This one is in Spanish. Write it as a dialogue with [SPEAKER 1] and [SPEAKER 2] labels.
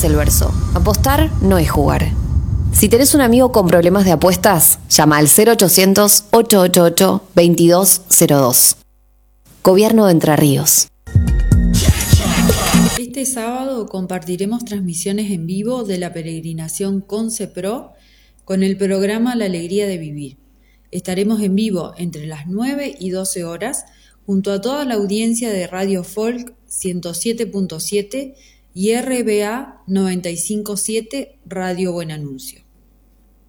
[SPEAKER 1] el verso. Apostar no es jugar. Si tenés un amigo con problemas de apuestas, llama al 0800-888-2202. Gobierno de Entre Ríos.
[SPEAKER 2] Este sábado compartiremos transmisiones en vivo de la peregrinación ConcePro con el programa La Alegría de Vivir. Estaremos en vivo entre las 9 y 12 horas junto a toda la audiencia de Radio Folk 107.7 y RBA 95.7 Radio Buen Anuncio.